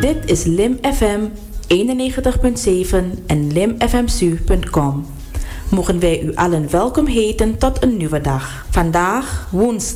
Dit is Lim FM 91.7 en limfmsu.com. Mogen wij u allen welkom heten tot een nieuwe dag. Vandaag woensdag